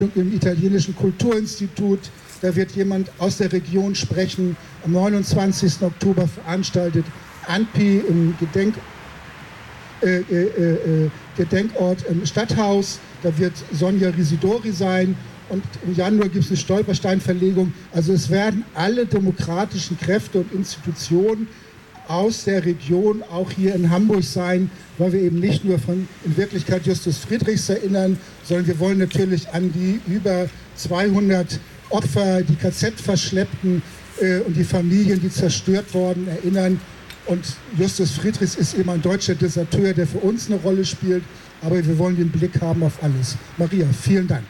im Italienischen Kulturinstitut. Da wird jemand aus der Region sprechen. Am 29. Oktober veranstaltet ANPI im Gedenkort im Stadthaus. Da wird Sonja Risidori sein. Und im Januar gibt es eine Stolpersteinverlegung. Also es werden alle demokratischen Kräfte und Institutionen aus der Region auch hier in Hamburg sein, weil wir eben nicht nur in Wirklichkeit Justus Friedrichs erinnern, sondern wir wollen natürlich an die über 200 Opfer, die KZ-Verschleppten und die Familien, die zerstört wurden, erinnern. Und Justus Friedrichs ist eben ein deutscher Deserteur, der für uns eine Rolle spielt, aber wir wollen den Blick haben auf alles. Maria, vielen Dank.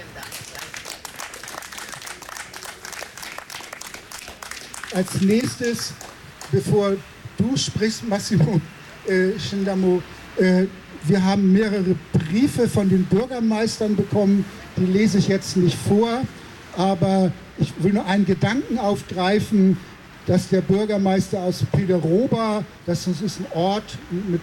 Als nächstes, bevor du sprichst, Massimo Scindamo, wir haben mehrere Briefe von den Bürgermeistern bekommen, die lese ich jetzt nicht vor, aber ich will nur einen Gedanken aufgreifen, dass der Bürgermeister aus Pederoba, das ist ein Ort mit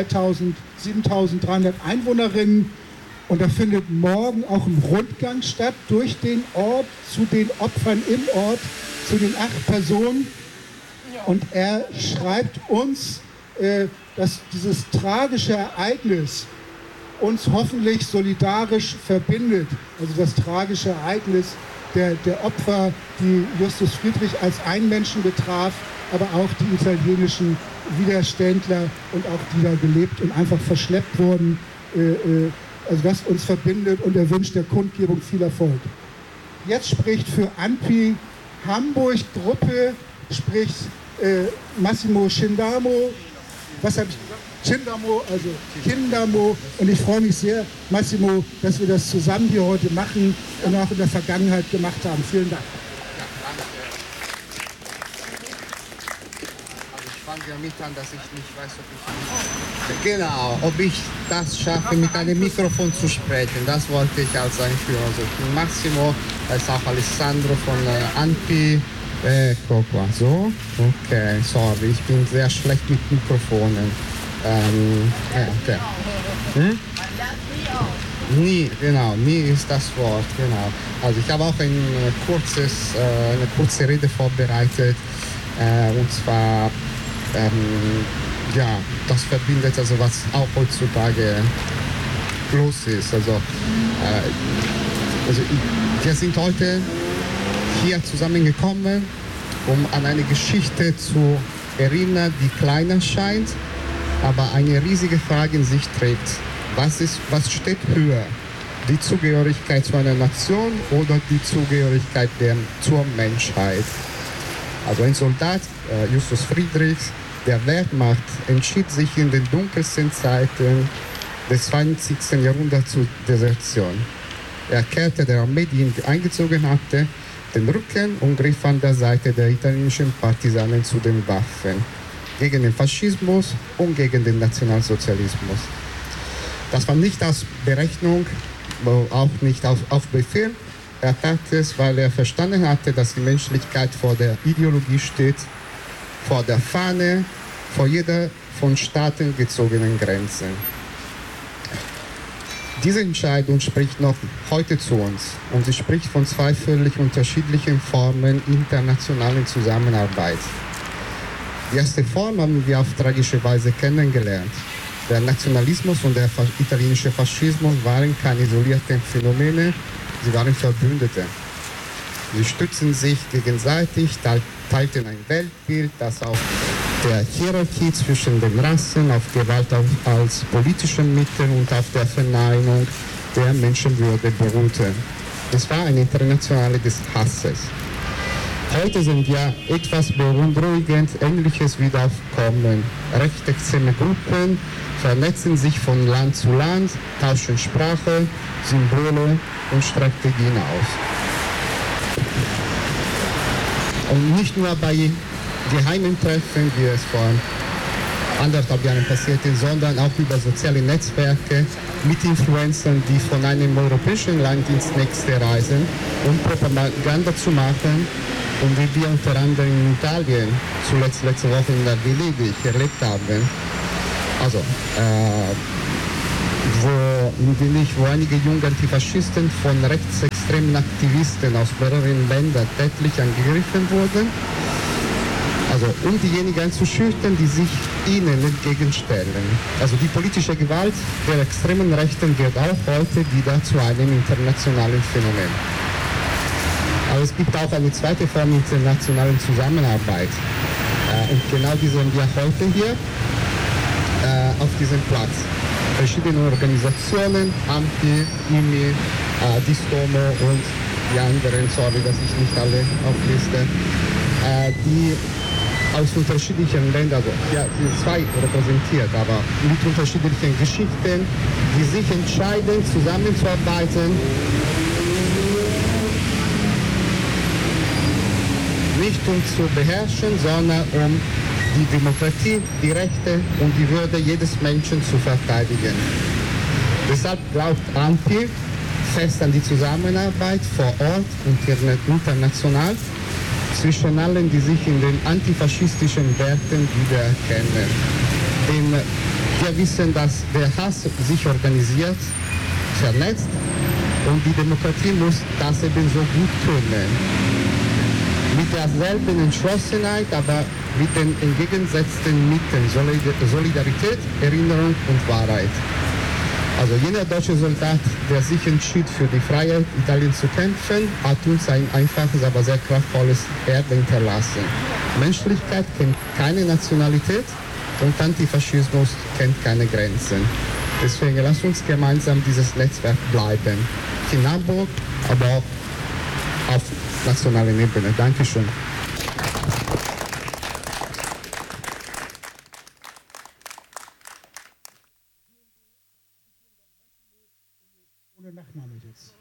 7.300 Einwohnerinnen, und da findet morgen auch ein Rundgang statt durch den Ort, zu den Opfern im Ort, zu den 8 Personen. Und er schreibt uns, dass dieses tragische Ereignis uns hoffentlich solidarisch verbindet. Also das tragische Ereignis der Opfer, die Justus Friedrich als einen Menschen betraf, aber auch die italienischen Widerständler und auch die da gelebt und einfach verschleppt wurden. Also das uns verbindet, und er wünscht der Kundgebung viel Erfolg. Jetzt spricht für ANPI Hamburg Gruppe, spricht Massimo Scindamo. Was habe ich gesagt? Scindamo, also Kindamo. Und ich freue mich sehr, Massimo, dass wir das zusammen hier heute machen und auch in der Vergangenheit gemacht haben. Vielen Dank. Ja, danke. Also ich fange damit an, dass ich nicht weiß, ob ich das schaffe, mit einem Mikrofon zu sprechen. Das wollte ich als Einführung. Also Massimo, da ist auch Alessandro von ANPI. Ecco qua, so, okay, sorry, ich bin sehr schlecht mit Mikrofonen. Okay. Nie ist das Wort, genau. Also ich habe auch eine kurze Rede vorbereitet, und zwar, ja, das verbindet also, was auch heutzutage los ist. Also wir sind heute hier zusammengekommen, um an eine Geschichte zu erinnern, die klein erscheint, aber eine riesige Frage in sich trägt. Was steht höher? Die Zugehörigkeit zu einer Nation oder die Zugehörigkeit zur Menschheit? Also ein Soldat, Justus Friedrichs, der Wehrmacht, entschied sich in den dunkelsten Zeiten des 20. Jahrhunderts zur Desertion. Er kehrte der Armee, die ihn eingezogen hatte, den Rücken und griff an der Seite der italienischen Partisanen zu den Waffen gegen den Faschismus und gegen den Nationalsozialismus. Das war nicht aus Berechnung, auch nicht auf Befehl. Er tat es, weil er verstanden hatte, dass die Menschlichkeit vor der Ideologie steht, vor der Fahne, vor jeder von Staaten gezogenen Grenze. Diese Entscheidung spricht noch heute zu uns, und sie spricht von 2 völlig unterschiedlichen Formen internationalen Zusammenarbeit. Die erste Form haben wir auf tragische Weise kennengelernt. Der Nationalismus und der italienische Faschismus waren keine isolierten Phänomene, sie waren Verbündete. Sie stützten sich gegenseitig, teilten ein Weltbild, das auf der Hierarchie zwischen den Rassen, auf Gewalt als politischen Mittel und auf der Verneinung der Menschenwürde beruhte. Es war eine Internationale des Hasses. Heute sind ja etwas beunruhigend Ähnliches wieder aufkommen. Rechtsextreme Gruppen vernetzen sich von Land zu Land, tauschen Sprache, Symbole und Strategien aus. Und nicht nur bei geheimen Treffen, wie es vor 1,5 Jahren passierte, sondern auch über soziale Netzwerke mit Influencern, die von einem europäischen Land ins nächste reisen, um Propaganda zu machen, und wie wir unter anderem in Italien zuletzt letzte Woche in der Venedig erlebt haben. Also wo einige junge Antifaschisten von rechtsextremen Aktivisten aus mehreren Ländern tätlich angegriffen wurden. Also um diejenigen einzuschüchtern, die sich ihnen entgegenstellen. Also die politische Gewalt der extremen Rechten wird auch heute wieder zu einem internationalen Phänomen. Aber es gibt auch eine zweite Form internationalen Zusammenarbeit. Und genau die sehen wir heute hier auf diesem Platz. Verschiedene Organisationen, AMPI, IMI, Distomo und die anderen, sorry, dass ich nicht alle aufliste, die aus unterschiedlichen Ländern, also ja, sind zwei repräsentiert, aber mit unterschiedlichen Geschichten, die sich entscheiden, zusammenzuarbeiten, nicht um zu beherrschen, sondern um die Demokratie, die Rechte und die Würde jedes Menschen zu verteidigen. Deshalb glaubt AMPI fest an die Zusammenarbeit vor Ort und international zwischen allen, die sich in den antifaschistischen Werten wiedererkennen. Denn wir wissen, dass der Hass sich organisiert, vernetzt und die Demokratie muss das ebenso gut können. Mit derselben Entschlossenheit, aber mit den entgegengesetzten Mitteln Solidarität, Erinnerung und Wahrheit. Also jener deutsche Soldat, der sich entschied, für die Freiheit Italiens zu kämpfen, hat uns ein einfaches, aber sehr kraftvolles Erbe hinterlassen. Menschlichkeit kennt keine Nationalität und Antifaschismus kennt keine Grenzen. Deswegen lasst uns gemeinsam dieses Netzwerk bleiben. In Hamburg, aber auch auf nationaler Ebene. Dankeschön. Ohne Nachname jetzt.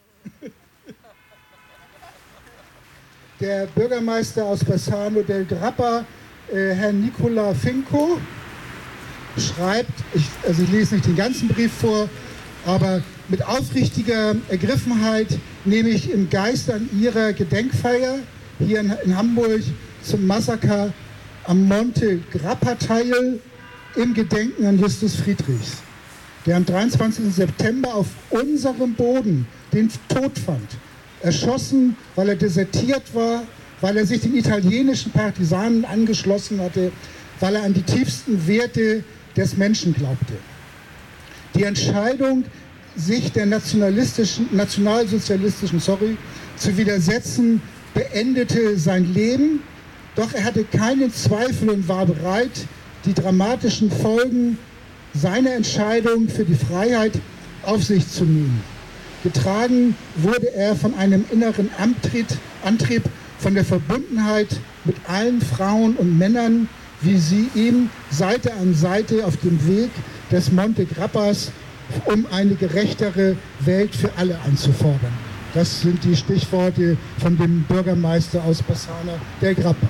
Der Bürgermeister aus Bassano del Grappa, Herr Nicola Finco, schreibt, ich lese nicht den ganzen Brief vor, aber mit aufrichtiger Ergriffenheit nehme ich im Geiste an Ihrer Gedenkfeier hier in Hamburg zum Massaker am Monte Grappa teil, im Gedenken an Justus Friedrichs, der am 23. September auf unserem Boden den Tod fand. Erschossen, weil er desertiert war, weil er sich den italienischen Partisanen angeschlossen hatte, weil er an die tiefsten Werte des Menschen glaubte. Die Entscheidung, sich der nationalsozialistischen zu widersetzen, beendete sein Leben, doch er hatte keinen Zweifel und war bereit, die dramatischen Folgen seiner Entscheidung für die Freiheit auf sich zu nehmen. Getragen wurde er von einem inneren Antrieb, von der Verbundenheit mit allen Frauen und Männern, wie sie ihm Seite an Seite auf dem Weg des Monte Grappas, um eine gerechtere Welt für alle einzufordern. Das sind die Stichworte von dem Bürgermeister aus Bassano del Grappa.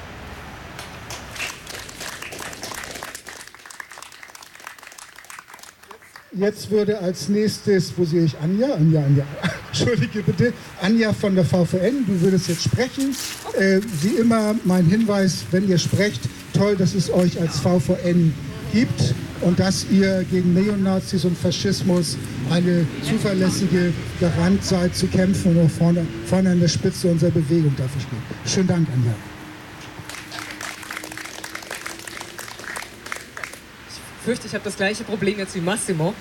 Jetzt würde als nächstes, wo sehe ich Anja, entschuldige bitte, Anja von der VVN, du würdest jetzt sprechen. Wie immer mein Hinweis, wenn ihr sprecht, toll, dass es euch als VVN gibt und dass ihr gegen Neonazis und Faschismus eine zuverlässige Garant seid zu kämpfen und auch vorne an der Spitze unserer Bewegung dafür stehen. Schönen Dank, Anja. Ich fürchte, ich habe das gleiche Problem jetzt wie Massimo.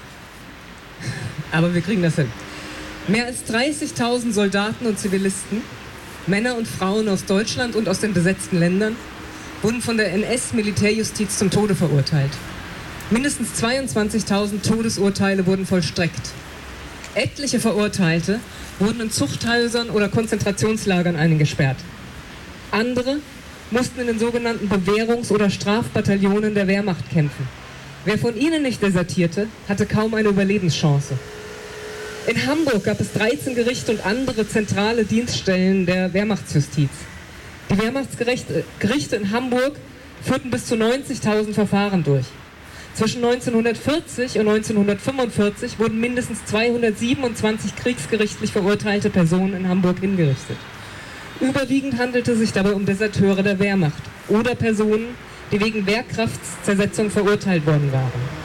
Aber wir kriegen das hin. Mehr als 30.000 Soldaten und Zivilisten, Männer und Frauen aus Deutschland und aus den besetzten Ländern, wurden von der NS-Militärjustiz zum Tode verurteilt. Mindestens 22.000 Todesurteile wurden vollstreckt. Etliche Verurteilte wurden in Zuchthäusern oder Konzentrationslagern eingesperrt. Andere mussten in den sogenannten Bewährungs- oder Strafbataillonen der Wehrmacht kämpfen. Wer von ihnen nicht desertierte, hatte kaum eine Überlebenschance. In Hamburg gab es 13 Gerichte und andere zentrale Dienststellen der Wehrmachtsjustiz. Die Wehrmachtsgerichte in Hamburg führten bis zu 90.000 Verfahren durch. Zwischen 1940 und 1945 wurden mindestens 227 kriegsgerichtlich verurteilte Personen in Hamburg hingerichtet. Überwiegend handelte es sich dabei um Deserteure der Wehrmacht oder Personen, die wegen Wehrkraftszersetzung verurteilt worden waren.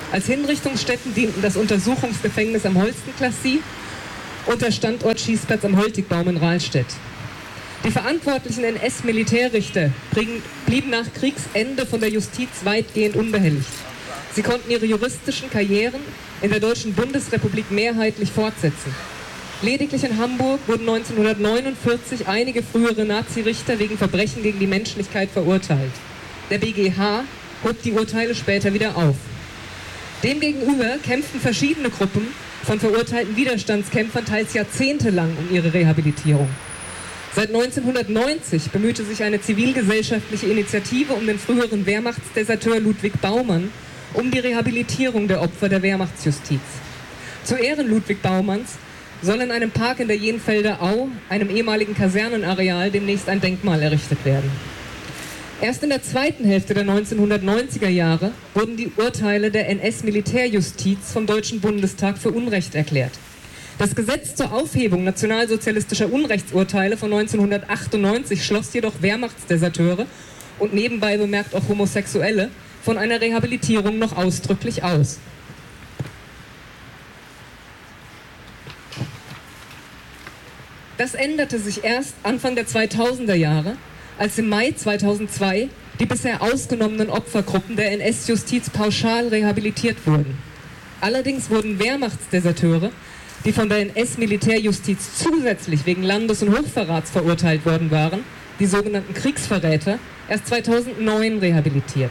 Als Hinrichtungsstätten dienten das Untersuchungsgefängnis am Holstenclassy und der Standort Schießplatz am Holtigbaum in Rahlstedt. Die verantwortlichen NS-Militärrichter blieben nach Kriegsende von der Justiz weitgehend unbehelligt. Sie konnten ihre juristischen Karrieren in der Deutschen Bundesrepublik mehrheitlich fortsetzen. Lediglich in Hamburg wurden 1949 einige frühere Nazirichter wegen Verbrechen gegen die Menschlichkeit verurteilt. Der BGH hob die Urteile später wieder auf. Demgegenüber kämpften verschiedene Gruppen von verurteilten Widerstandskämpfern teils jahrzehntelang um ihre Rehabilitierung. Seit 1990 bemühte sich eine zivilgesellschaftliche Initiative um den früheren Wehrmachtsdeserteur Ludwig Baumann um die Rehabilitierung der Opfer der Wehrmachtsjustiz. Zu Ehren Ludwig Baumanns soll in einem Park in der Jenfelder Au, einem ehemaligen Kasernenareal, demnächst ein Denkmal errichtet werden. Erst in der zweiten Hälfte der 1990er Jahre wurden die Urteile der NS-Militärjustiz vom Deutschen Bundestag für Unrecht erklärt. Das Gesetz zur Aufhebung nationalsozialistischer Unrechtsurteile von 1998 schloss jedoch Wehrmachtsdeserteure und nebenbei bemerkt auch Homosexuelle von einer Rehabilitierung noch ausdrücklich aus. Das änderte sich erst Anfang der 2000er Jahre, als im Mai 2002 die bisher ausgenommenen Opfergruppen der NS-Justiz pauschal rehabilitiert wurden. Allerdings wurden Wehrmachtsdeserteure, die von der NS-Militärjustiz zusätzlich wegen Landes- und Hochverrats verurteilt worden waren, die sogenannten Kriegsverräter, erst 2009 rehabilitiert.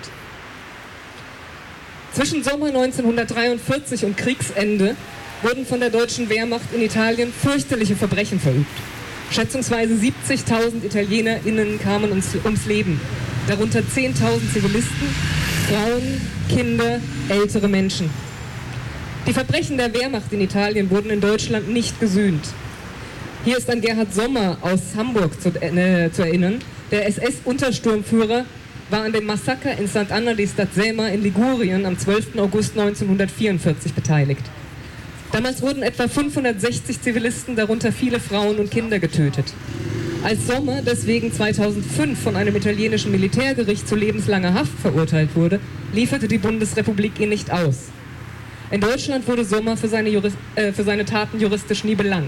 Zwischen Sommer 1943 und Kriegsende wurden von der deutschen Wehrmacht in Italien fürchterliche Verbrechen verübt. Schätzungsweise 70.000 ItalienerInnen kamen ums Leben, darunter 10.000 Zivilisten, Frauen, Kinder, ältere Menschen. Die Verbrechen der Wehrmacht in Italien wurden in Deutschland nicht gesühnt. Hier ist an Gerhard Sommer aus Hamburg zu erinnern. Der SS-Untersturmführer war an dem Massaker in Sant'Anna di Stazzema in Ligurien am 12. August 1944 beteiligt. Damals wurden etwa 560 Zivilisten, darunter viele Frauen und Kinder, getötet. Als Sommer deswegen 2005 von einem italienischen Militärgericht zu lebenslanger Haft verurteilt wurde, lieferte die Bundesrepublik ihn nicht aus. In Deutschland wurde Sommer für seine Taten juristisch nie belangt.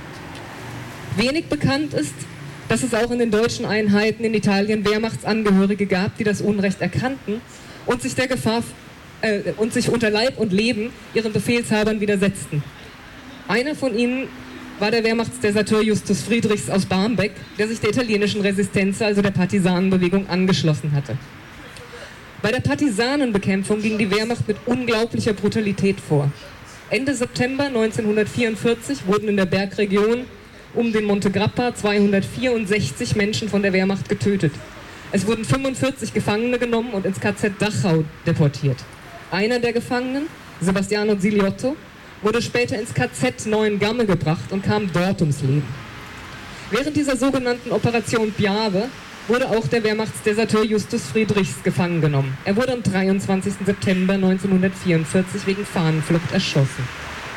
Wenig bekannt ist, dass es auch in den deutschen Einheiten in Italien Wehrmachtsangehörige gab, die das Unrecht erkannten und sich der Gefahr und sich unter Leib und Leben ihren Befehlshabern widersetzten. Einer von ihnen war der Wehrmachtsdeserteur Justus Friedrichs aus Barmbek, der sich der italienischen Resistenza, also der Partisanenbewegung, angeschlossen hatte. Bei der Partisanenbekämpfung ging die Wehrmacht mit unglaublicher Brutalität vor. Ende September 1944 wurden in der Bergregion um den Monte Grappa 264 Menschen von der Wehrmacht getötet. Es wurden 45 Gefangene genommen und ins KZ Dachau deportiert. Einer der Gefangenen, Sebastiano Ziliotto, wurde später ins KZ Neuengamme gebracht und kam dort ums Leben. Während dieser sogenannten Operation Piave wurde auch der Wehrmachtsdeserteur Justus Friedrichs gefangen genommen. Er wurde am 23. September 1944 wegen Fahnenflucht erschossen.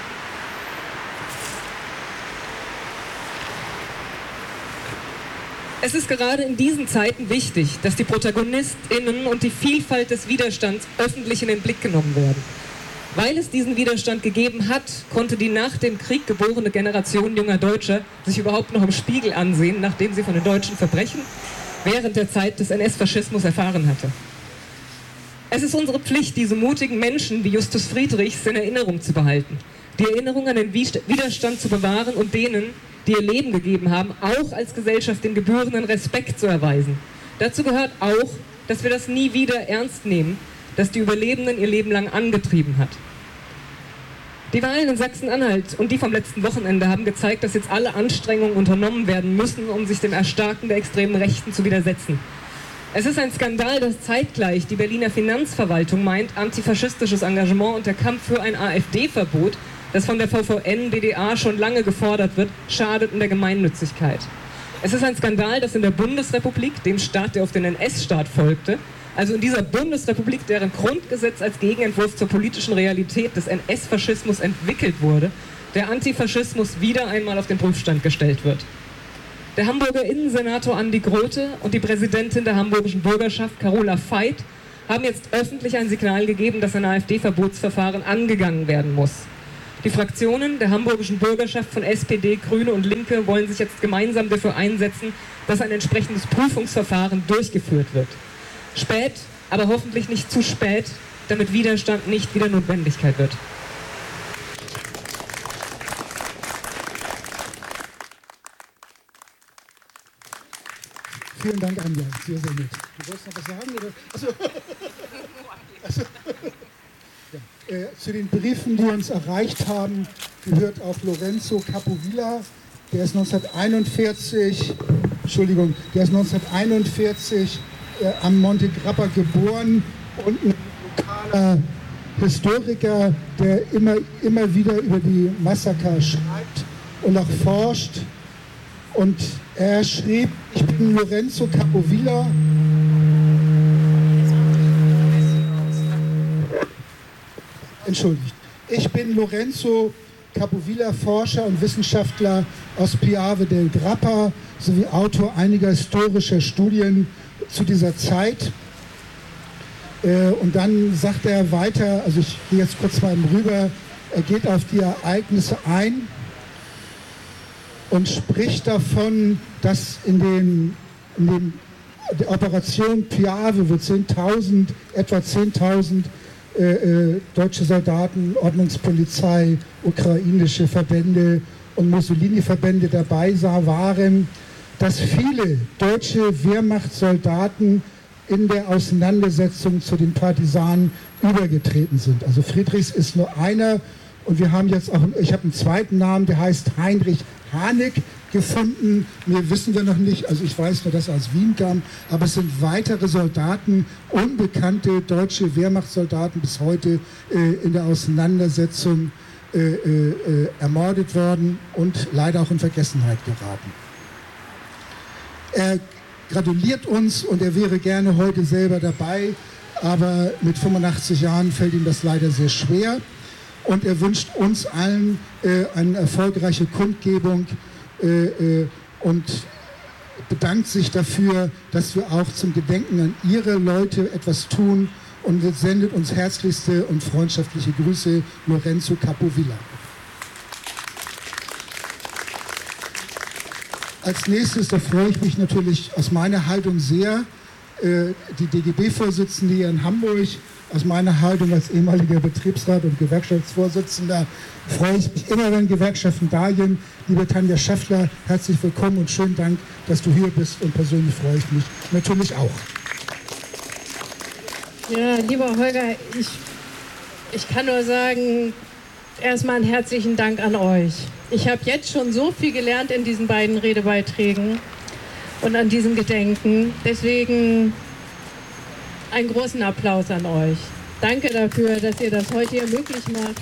Es ist gerade in diesen Zeiten wichtig, dass die ProtagonistInnen und die Vielfalt des Widerstands öffentlich in den Blick genommen werden. Weil es diesen Widerstand gegeben hat, konnte die nach dem Krieg geborene Generation junger Deutscher sich überhaupt noch im Spiegel ansehen, nachdem sie von den deutschen Verbrechen während der Zeit des NS-Faschismus erfahren hatte. Es ist unsere Pflicht, diese mutigen Menschen wie Justus Friedrichs in Erinnerung zu behalten, die Erinnerung an den Widerstand zu bewahren und denen, die ihr Leben gegeben haben, auch als Gesellschaft den gebührenden Respekt zu erweisen. Dazu gehört auch, dass wir das nie wieder ernst nehmen, das die Überlebenden ihr Leben lang angetrieben hat. Die Wahlen in Sachsen-Anhalt und die vom letzten Wochenende haben gezeigt, dass jetzt alle Anstrengungen unternommen werden müssen, um sich dem Erstarken der extremen Rechten zu widersetzen. Es ist ein Skandal, dass zeitgleich die Berliner Finanzverwaltung meint, antifaschistisches Engagement und der Kampf für ein AfD-Verbot, das von der VVN-BDA schon lange gefordert wird, schadet in der Gemeinnützigkeit. Es ist ein Skandal, dass in der Bundesrepublik, dem Staat, der auf den NS-Staat folgte, also in dieser Bundesrepublik, deren Grundgesetz als Gegenentwurf zur politischen Realität des NS-Faschismus entwickelt wurde, der Antifaschismus wieder einmal auf den Prüfstand gestellt wird. Der Hamburger Innensenator Andi Grote und die Präsidentin der hamburgischen Bürgerschaft, Carola Veit, haben jetzt öffentlich ein Signal gegeben, dass ein AfD-Verbotsverfahren angegangen werden muss. Die Fraktionen der hamburgischen Bürgerschaft von SPD, Grüne und Linke wollen sich jetzt gemeinsam dafür einsetzen, dass ein entsprechendes Prüfungsverfahren durchgeführt wird. Spät, aber hoffentlich nicht zu spät, damit Widerstand nicht wieder Notwendigkeit wird. Vielen Dank, Anja. Sehr, sehr nett. Du wolltest noch was sagen? Oder? Achso. Ja. Zu den Briefen, die uns erreicht haben, gehört auch Lorenzo Capovilla. Der ist 1941 am Monte Grappa geboren und ein lokaler Historiker, der immer wieder über die Massaker schreibt und auch forscht. Und er schrieb, ich bin Lorenzo Capovilla. Entschuldigt. Ich bin Lorenzo Capovilla, Forscher und Wissenschaftler aus Piave del Grappa sowie Autor einiger historischer Studien zu dieser Zeit. Und dann sagt er weiter, also ich gehe jetzt kurz mal rüber, er geht auf die Ereignisse ein und spricht davon, dass in der Operation Piave, wo etwa 10.000 deutsche Soldaten, Ordnungspolizei, ukrainische Verbände und Mussolini-Verbände dabei waren, dass viele deutsche Wehrmachtssoldaten in der Auseinandersetzung zu den Partisanen übergetreten sind. Also Friedrichs ist nur einer und wir haben jetzt auch, ich habe einen zweiten Namen, der heißt Heinrich Harnik gefunden. Mehr wissen wir noch nicht, also ich weiß nur, dass er aus Wien kam, aber es sind weitere Soldaten, unbekannte deutsche Wehrmachtssoldaten bis heute in der Auseinandersetzung ermordet worden und leider auch in Vergessenheit geraten. Er gratuliert uns und er wäre gerne heute selber dabei, aber mit 85 Jahren fällt ihm das leider sehr schwer. Und er wünscht uns allen eine erfolgreiche Kundgebung und bedankt sich dafür, dass wir auch zum Gedenken an ihre Leute etwas tun und sendet uns herzlichste und freundschaftliche Grüße, Lorenzo Capovilla. Als nächstes, da freue ich mich natürlich aus meiner Haltung sehr, die DGB-Vorsitzende hier in Hamburg. Aus meiner Haltung als ehemaliger Betriebsrat und Gewerkschaftsvorsitzender freue ich mich immer, wenn Gewerkschaften da sind. Liebe Tanja Schaffler, herzlich willkommen und schönen Dank, dass du hier bist und persönlich freue ich mich natürlich auch. Ja, lieber Holger, ich kann nur sagen, erstmal einen herzlichen Dank an euch. Ich habe jetzt schon so viel gelernt in diesen beiden Redebeiträgen und an diesem Gedenken. Deswegen einen großen Applaus an euch. Danke dafür, dass ihr das heute hier möglich macht,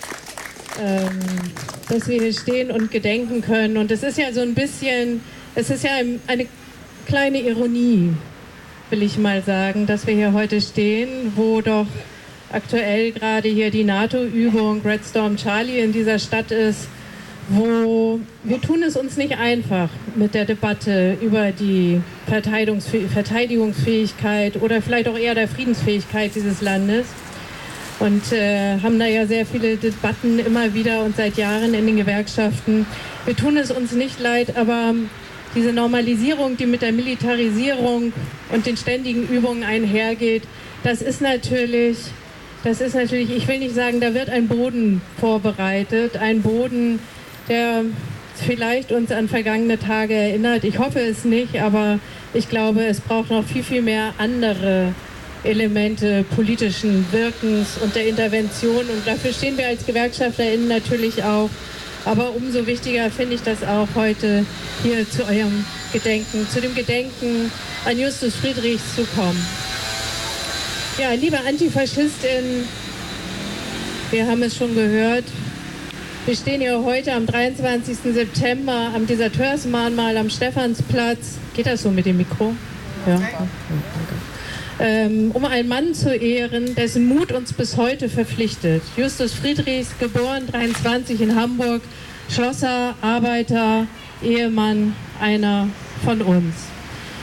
dass wir hier stehen und gedenken können. Und es ist ja so ein bisschen, es ist ja eine kleine Ironie, will ich mal sagen, dass wir hier heute stehen, wo doch aktuell gerade hier die NATO-Übung Red Storm Charlie in dieser Stadt ist, wo wir tun es uns nicht einfach mit der Debatte über die Verteidigungsfähigkeit oder vielleicht auch eher der Friedensfähigkeit dieses Landes und haben da ja sehr viele Debatten immer wieder und seit Jahren in den Gewerkschaften. Wir tun es uns nicht leid, aber diese Normalisierung, die mit der Militarisierung und den ständigen Übungen einhergeht, das ist natürlich, ich will nicht sagen, da wird ein Boden vorbereitet, ein Boden, der vielleicht uns an vergangene Tage erinnert. Ich hoffe es nicht, aber ich glaube, es braucht noch viel, viel mehr andere Elemente politischen Wirkens und der Intervention. Und dafür stehen wir als GewerkschafterInnen natürlich auch. Aber umso wichtiger finde ich das auch heute hier zu eurem Gedenken, zu dem Gedenken an Justus Friedrichs zu kommen. Ja, liebe Antifaschistin, wir haben es schon gehört, wir stehen hier heute am 23. September am Deserteursmahnmal am Stephansplatz. Geht das so mit dem Mikro? Ja. Um einen Mann zu ehren, dessen Mut uns bis heute verpflichtet. Justus Friedrichs, geboren 23 in Hamburg, Schlosser, Arbeiter, Ehemann, einer von uns.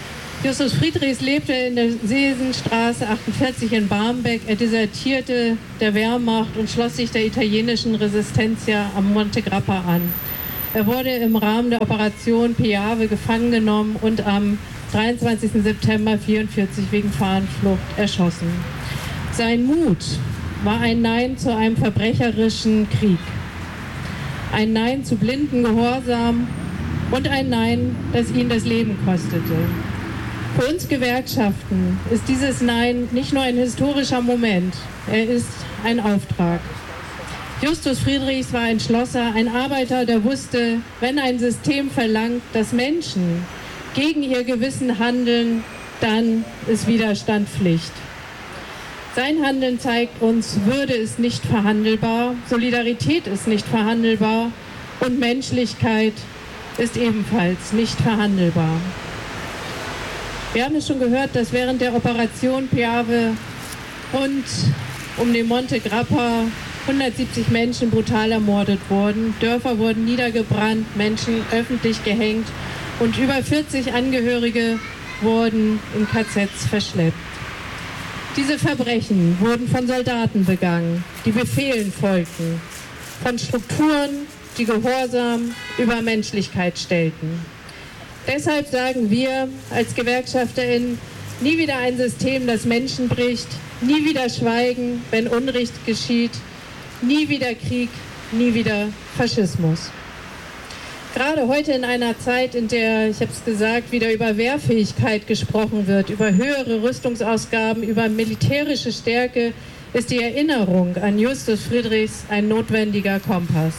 Justus Friedrichs lebte in der Sesenstraße 48 in Barmbek. Er desertierte der Wehrmacht und schloss sich der italienischen Resistencia am Monte Grappa an. Er wurde im Rahmen der Operation Piave gefangen genommen und am 23. September 1944 wegen Fahnenflucht erschossen. Sein Mut war ein Nein zu einem verbrecherischen Krieg, ein Nein zu blinden Gehorsam und ein Nein, das ihn das Leben kostete. Für uns Gewerkschaften ist dieses Nein nicht nur ein historischer Moment, er ist ein Auftrag. Justus Friedrichs war ein Schlosser, ein Arbeiter, der wusste, wenn ein System verlangt, dass Menschen gegen ihr Gewissen handeln, dann ist Widerstand Pflicht. Sein Handeln zeigt uns, Würde ist nicht verhandelbar, Solidarität ist nicht verhandelbar und Menschlichkeit ist ebenfalls nicht verhandelbar. Wir haben es schon gehört, dass während der Operation Piave rund um den Monte Grappa 170 Menschen brutal ermordet wurden. Dörfer wurden niedergebrannt, Menschen öffentlich gehängt und über 40 Angehörige wurden in KZs verschleppt. Diese Verbrechen wurden von Soldaten begangen, die Befehlen folgten, von Strukturen, die Gehorsam über Menschlichkeit stellten. Deshalb sagen wir als GewerkschafterInnen, nie wieder ein System, das Menschen bricht, nie wieder Schweigen, wenn Unrecht geschieht, nie wieder Krieg, nie wieder Faschismus. Gerade heute in einer Zeit, in der, ich habe es gesagt, wieder über Wehrfähigkeit gesprochen wird, über höhere Rüstungsausgaben, über militärische Stärke, ist die Erinnerung an Justus Friedrichs ein notwendiger Kompass.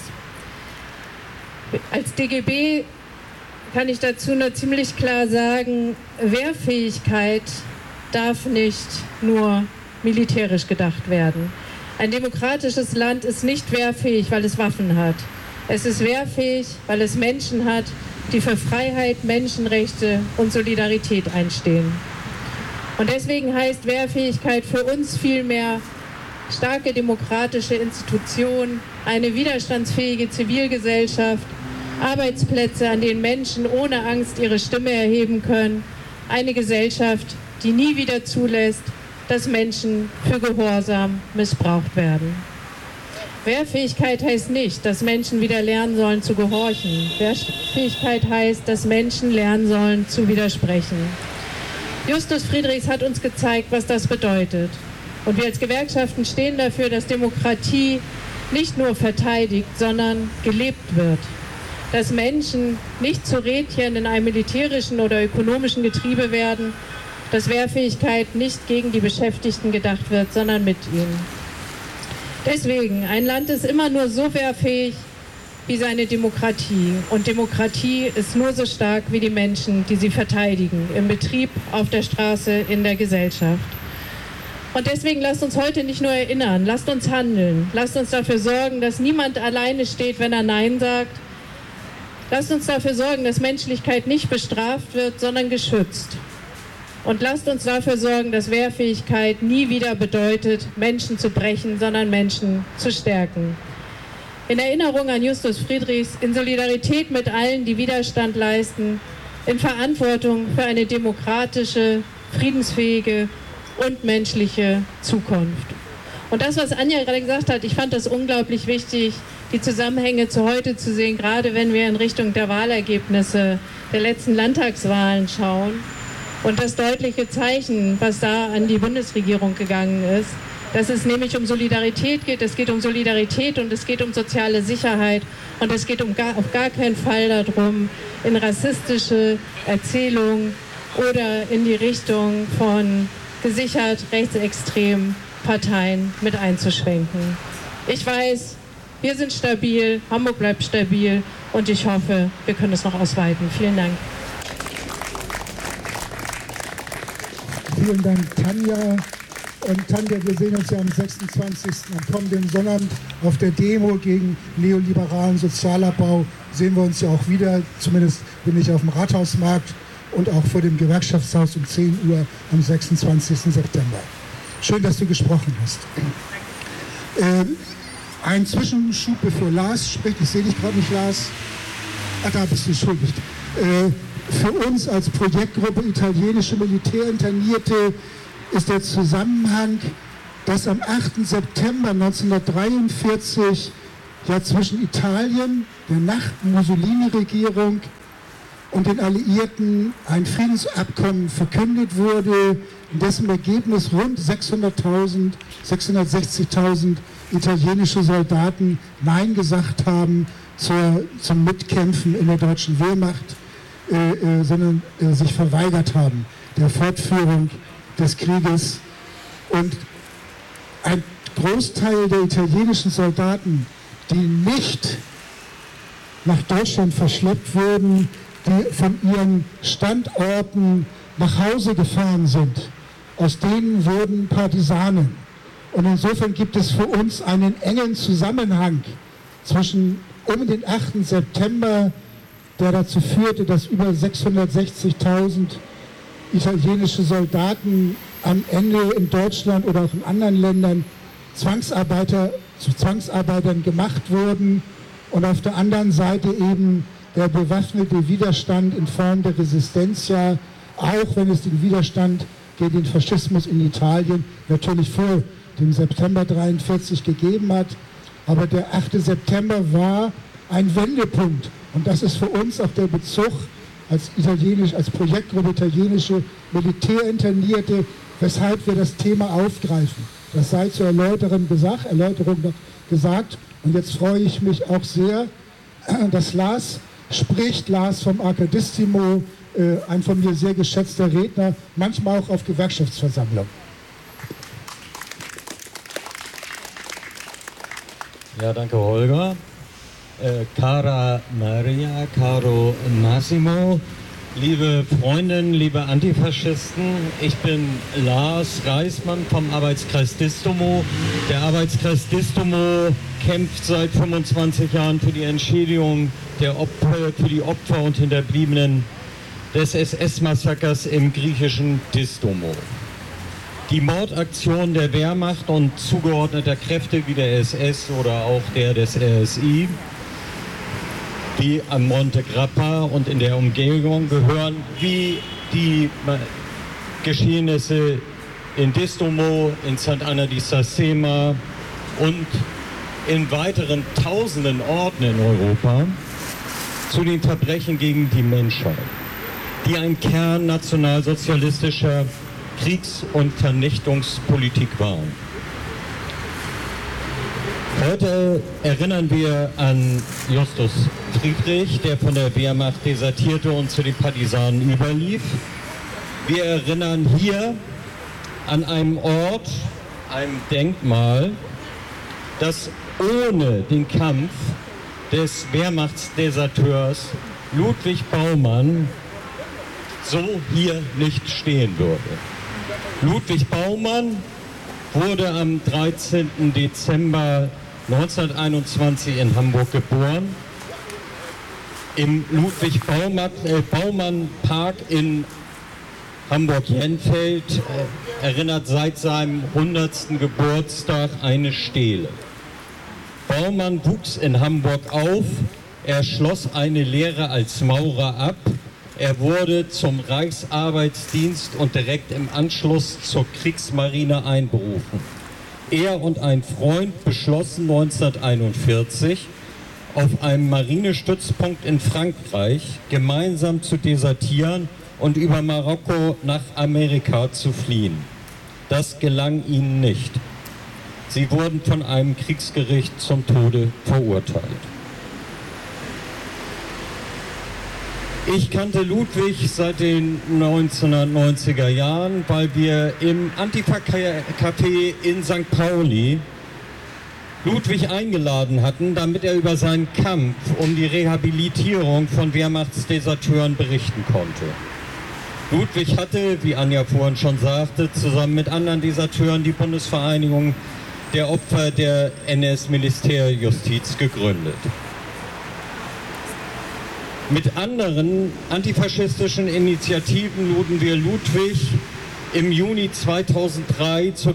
Als DGB kann ich dazu nur ziemlich klar sagen, Wehrfähigkeit darf nicht nur militärisch gedacht werden. Ein demokratisches Land ist nicht wehrfähig, weil es Waffen hat. Es ist wehrfähig, weil es Menschen hat, die für Freiheit, Menschenrechte und Solidarität einstehen. Und deswegen heißt Wehrfähigkeit für uns vielmehr starke demokratische Institutionen, eine widerstandsfähige Zivilgesellschaft, Arbeitsplätze, an denen Menschen ohne Angst ihre Stimme erheben können, eine Gesellschaft, die nie wieder zulässt, dass Menschen für Gehorsam missbraucht werden. Wehrfähigkeit heißt nicht, dass Menschen wieder lernen sollen zu gehorchen. Wehrfähigkeit heißt, dass Menschen lernen sollen zu widersprechen. Justus Friedrichs hat uns gezeigt, was das bedeutet. Und wir als Gewerkschaften stehen dafür, dass Demokratie nicht nur verteidigt, sondern gelebt wird. Dass Menschen nicht zu Rädchen in einem militärischen oder ökonomischen Getriebe werden, dass Wehrfähigkeit nicht gegen die Beschäftigten gedacht wird, sondern mit ihnen. Deswegen, ein Land ist immer nur so wehrfähig wie seine Demokratie. Und Demokratie ist nur so stark wie die Menschen, die sie verteidigen, im Betrieb, auf der Straße, in der Gesellschaft. Und deswegen lasst uns heute nicht nur erinnern, lasst uns handeln. Lasst uns dafür sorgen, dass niemand alleine steht, wenn er Nein sagt. Lasst uns dafür sorgen, dass Menschlichkeit nicht bestraft wird, sondern geschützt. Und lasst uns dafür sorgen, dass Wehrfähigkeit nie wieder bedeutet, Menschen zu brechen, sondern Menschen zu stärken. In Erinnerung an Justus Friedrichs, in Solidarität mit allen, die Widerstand leisten, in Verantwortung für eine demokratische, friedensfähige und menschliche Zukunft. Und das, was Anja gerade gesagt hat, ich fand das unglaublich wichtig, die Zusammenhänge zu heute zu sehen, gerade wenn wir in Richtung der Wahlergebnisse der letzten Landtagswahlen schauen. Und das deutliche Zeichen, was da an die Bundesregierung gegangen ist, dass es nämlich um Solidarität geht. Es geht um Solidarität und es geht um soziale Sicherheit. Und es geht auf gar keinen Fall darum, in rassistische Erzählungen oder in die Richtung von gesichert rechtsextremen Parteien mit einzuschwenken. Ich weiß, wir sind stabil, Hamburg bleibt stabil und ich hoffe, wir können es noch ausweiten. Vielen Dank. Vielen Dank, Tanja. Und Tanja, wir sehen uns ja am 26. am kommenden Sonnabend auf der Demo gegen neoliberalen Sozialabbau. Sehen wir uns ja auch wieder, zumindest bin ich auf dem Rathausmarkt und auch vor dem Gewerkschaftshaus um 10 Uhr am 26. September. Schön, dass du gesprochen hast. Ein Zwischenschub, bevor Lars spricht. Ich sehe dich gerade nicht, Lars. Ah, da bist du, entschuldigt. für uns als Projektgruppe italienische Militärinternierte ist der Zusammenhang, dass am 8. September 1943 ja zwischen Italien, der Mussolini-Regierung und den Alliierten ein Friedensabkommen verkündet wurde, in dessen Ergebnis rund 660.000 italienische Soldaten Nein gesagt haben zum Mitkämpfen in der deutschen Wehrmacht, sondern sich verweigert haben der Fortführung des Krieges. Und ein Großteil der italienischen Soldaten, die nicht nach Deutschland verschleppt wurden, die von ihren Standorten nach Hause gefahren sind, aus denen wurden Partisanen. Und insofern gibt es für uns einen engen Zusammenhang zwischen den 8. September, der dazu führte, dass über 660.000 italienische Soldaten am Ende in Deutschland oder auch in anderen Ländern zu Zwangsarbeitern gemacht wurden, und auf der anderen Seite eben der bewaffnete Widerstand in Form der Resistencia, auch wenn es den Widerstand gegen den Faschismus in Italien natürlich vor dem September 1943 gegeben hat. Aber der 8. September war ein Wendepunkt, und das ist für uns auch der Bezug als Projektgruppe italienische Militärinternierte, weshalb wir das Thema aufgreifen. Das sei zur Erläuterung noch gesagt. Und jetzt freue ich mich auch sehr, dass Lars vom Accadissimo, ein von mir sehr geschätzter Redner, manchmal auch auf Gewerkschaftsversammlungen. Ja, danke Holger. Cara Maria, caro Massimo, liebe Freundinnen, liebe Antifaschisten, ich bin Lars Reismann vom Arbeitskreis Distomo. Der Arbeitskreis Distomo kämpft seit 25 Jahren für die Entschädigung für die Opfer und Hinterbliebenen des SS-Massakers im griechischen Distomo. Die Mordaktion der Wehrmacht und zugeordneter Kräfte wie der SS oder auch der des RSI, die am Monte Grappa und in der Umgebung gehören, wie die Geschehnisse in Distomo, in Sant'Anna di Sasema und in weiteren tausenden Orten in Europa, zu den Verbrechen gegen die Menschheit, die ein Kern nationalsozialistischer Kriegs- und Vernichtungspolitik waren. Heute erinnern wir an Justus Friedrich, der von der Wehrmacht desertierte und zu den Partisanen überlief. Wir erinnern hier an einem Ort, einem Denkmal, das ohne den Kampf des Wehrmachtsdeserteurs Ludwig Baumann so hier nicht stehen würde. Ludwig Baumann wurde am 13. Dezember 1921 in Hamburg geboren. Im Ludwig-Baumann-Park in Hamburg-Jenfeld erinnert seit seinem 100. Geburtstag eine Stele. Baumann wuchs in Hamburg auf, er schloss eine Lehre als Maurer ab, er wurde zum Reichsarbeitsdienst und direkt im Anschluss zur Kriegsmarine einberufen. Er und ein Freund beschlossen 1941, auf einem Marinestützpunkt in Frankreich gemeinsam zu desertieren und über Marokko nach Amerika zu fliehen. Das gelang ihnen nicht. Sie wurden von einem Kriegsgericht zum Tode verurteilt. Ich kannte Ludwig seit den 1990er Jahren, weil wir im Antifa-Café in St. Pauli Ludwig eingeladen hatten, damit er über seinen Kampf um die Rehabilitierung von Wehrmachtsdeserteuren berichten konnte. Ludwig hatte, wie Anja vorhin schon sagte, zusammen mit anderen Deserteuren die Bundesvereinigung der Opfer der NS-Militärjustiz gegründet. Mit anderen antifaschistischen Initiativen luden wir Ludwig im Juni 2003 zur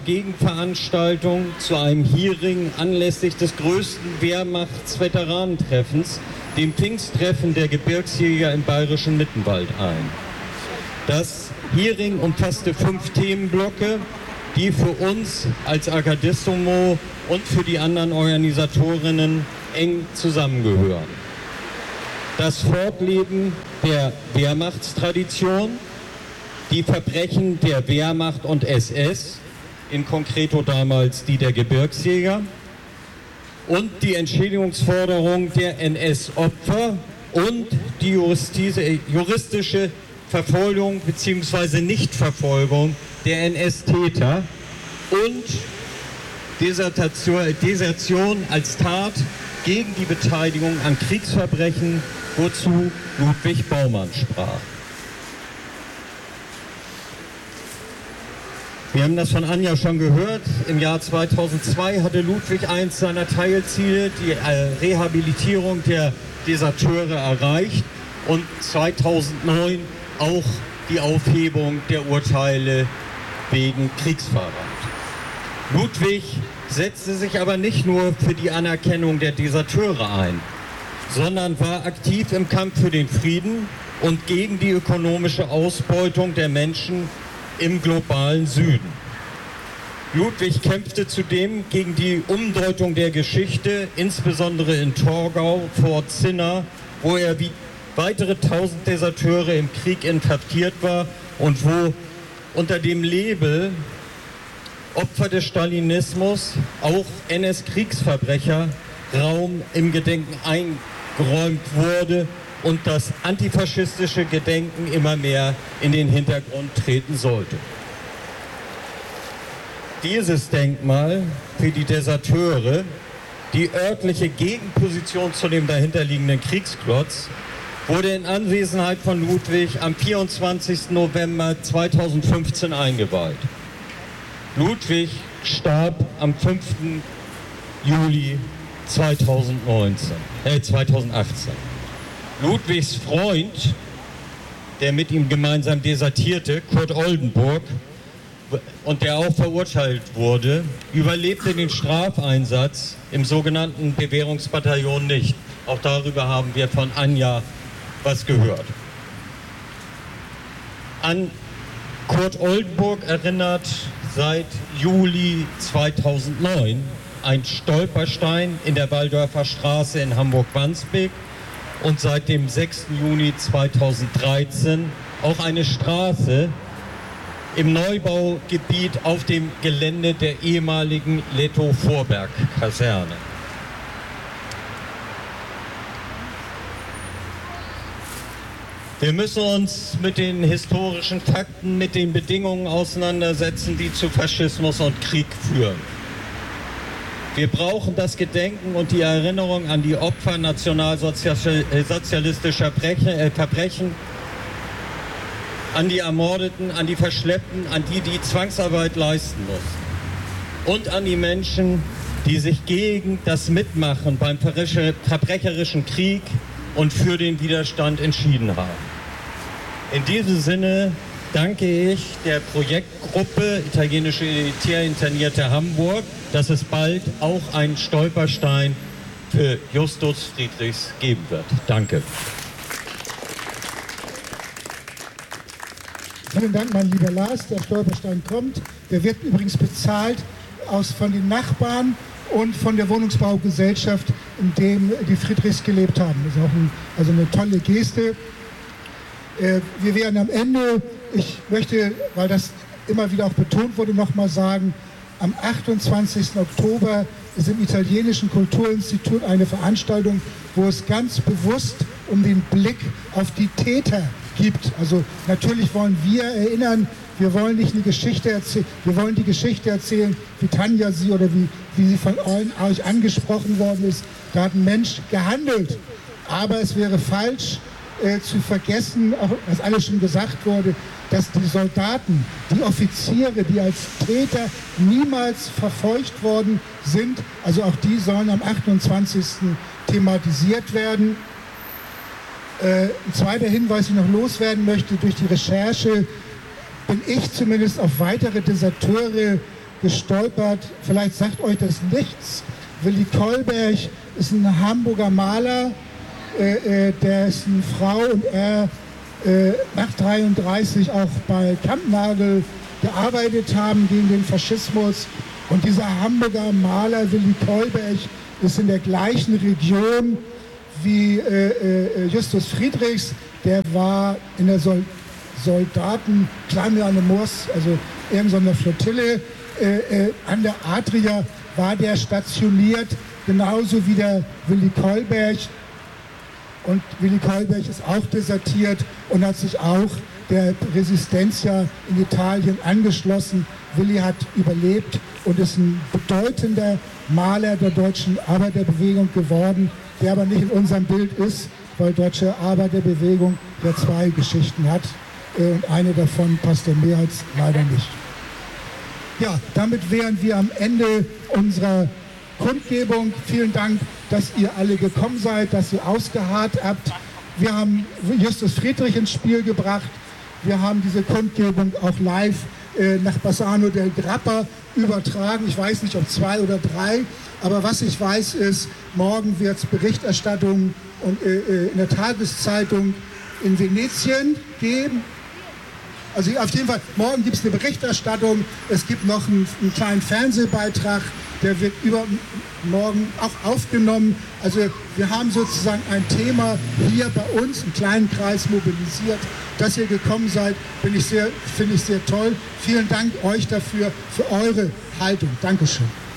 Gegenveranstaltung zu einem Hearing anlässlich des größten Wehrmachtsveteranentreffens dem Pfingsttreffen der Gebirgsjäger im bayerischen Mittenwald ein. Das Hearing umfasste 5 Themenblöcke, die für uns als Agadistomo und für die anderen Organisatorinnen eng zusammengehören. Das Fortleben der Wehrmachtstradition, die Verbrechen der Wehrmacht und SS, in concreto damals die der Gebirgsjäger, und die Entschädigungsforderung der NS-Opfer und die juristische Verfolgung bzw. Nichtverfolgung der NS-Täter und Desertion als Tat gegen die Beteiligung an Kriegsverbrechen, wozu Ludwig Baumann sprach. Wir haben das von Anja schon gehört. Im Jahr 2002 hatte Ludwig eins seiner Teilziele, die Rehabilitierung der Deserteure, erreicht und 2009 auch die Aufhebung der Urteile wegen Kriegsverrat. Ludwig setzte sich aber nicht nur für die Anerkennung der Deserteure ein, sondern war aktiv im Kampf für den Frieden und gegen die ökonomische Ausbeutung der Menschen im globalen Süden. Ludwig kämpfte zudem gegen die Umdeutung der Geschichte, insbesondere in Torgau vor Zinna, wo er wie weitere 1000 Deserteure im Krieg inhaftiert war und wo unter dem Label Opfer des Stalinismus auch NS-Kriegsverbrecher Raum im Gedenken eingeräumt wurde und das antifaschistische Gedenken immer mehr in den Hintergrund treten sollte. Dieses Denkmal für die Deserteure, die örtliche Gegenposition zu dem dahinterliegenden Kriegsklotz, wurde in Anwesenheit von Ludwig am 24. November 2015 eingeweiht. Ludwig starb am 5. Juli 2018. Ludwigs Freund, der mit ihm gemeinsam desertierte, Kurt Oldenburg, und der auch verurteilt wurde, überlebte den Strafeinsatz im sogenannten Bewährungsbataillon nicht. Auch darüber haben wir von Anja was gehört. An Kurt Oldenburg erinnert seit Juli 2009 ein Stolperstein in der Walldorfer Straße in Hamburg-Wandsbek und seit dem 6. Juni 2013 auch eine Straße im Neubaugebiet auf dem Gelände der ehemaligen Lettow-Vorberg-Kaserne. Wir müssen uns mit den historischen Fakten, mit den Bedingungen auseinandersetzen, die zu Faschismus und Krieg führen. Wir brauchen das Gedenken und die Erinnerung an die Opfer nationalsozialistischer Verbrechen, an die Ermordeten, an die Verschleppten, an die, die Zwangsarbeit leisten mussten. Und an die Menschen, die sich gegen das Mitmachen beim verbrecherischen Krieg und für den Widerstand entschieden haben. In diesem Sinne danke ich der Projektgruppe Italienische Elitärinternierte Hamburg, dass es bald auch einen Stolperstein für Justus Friedrichs geben wird. Danke. Vielen Dank, mein lieber Lars. Der Stolperstein kommt. Der wird übrigens bezahlt von den Nachbarn und von der Wohnungsbaugesellschaft, in dem die Friedrichs gelebt haben. Das ist auch eine tolle Geste. Wir werden am Ende, ich möchte, weil das immer wieder auch betont wurde, nochmal sagen, am 28. Oktober ist im Italienischen Kulturinstitut eine Veranstaltung, wo es ganz bewusst um den Blick auf die Täter gibt. Also natürlich wollen wir erinnern, wir wollen nicht eine Geschichte erzählen, wir wollen die Geschichte erzählen, wie Tanja sie oder wie sie von euch angesprochen worden ist. Da hat ein Mensch gehandelt. Aber es wäre falsch zu vergessen, auch was alles schon gesagt wurde, dass die Soldaten, die Offiziere, die als Täter niemals verfolgt worden sind, also auch die sollen am 28. thematisiert werden. Ein zweiter Hinweis, den ich noch loswerden möchte, durch die Recherche bin ich zumindest auf weitere Deserteure gestolpert. Vielleicht sagt euch das nichts. Willi Kolberg ist ein Hamburger Maler, dessen Frau und er nach 1933 auch bei Kampnagel gearbeitet haben gegen den Faschismus. Und dieser Hamburger Maler Willy Kolberg ist in der gleichen Region wie Justus Friedrichs. Der war in der Soldaten Kleine Moors, also irgendeiner Flottille an der Adria war der stationiert, genauso wie der Willy Kolberg. Und Willy Kolberg ist auch desertiert und hat sich auch der Resistencia in Italien angeschlossen. Willy hat überlebt und ist ein bedeutender Maler der deutschen Arbeiterbewegung geworden, der aber nicht in unserem Bild ist, weil deutsche Arbeiterbewegung ja 2 Geschichten hat und eine davon passt der Mehrheit leider nicht. Ja, damit wären wir am Ende unserer Kundgebung. Vielen Dank, dass ihr alle gekommen seid, dass ihr ausgeharrt habt. Wir haben Justus Friedrich ins Spiel gebracht. Wir haben diese Kundgebung auch live nach Bassano del Grappa übertragen. Ich weiß nicht, ob 2 oder 3, aber was ich weiß ist, morgen wird es Berichterstattung in der Tageszeitung in Venetien geben. Also auf jeden Fall, morgen gibt es eine Berichterstattung. Es gibt noch einen kleinen Fernsehbeitrag, der wird übermorgen auch aufgenommen. Also wir haben sozusagen ein Thema hier bei uns im kleinen Kreis mobilisiert. Dass ihr gekommen seid, finde ich sehr toll. Vielen Dank euch dafür, für eure Haltung. Dankeschön.